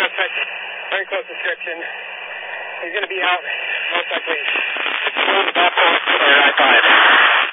suspect, very close description. He's going to be out, most likely. I-5.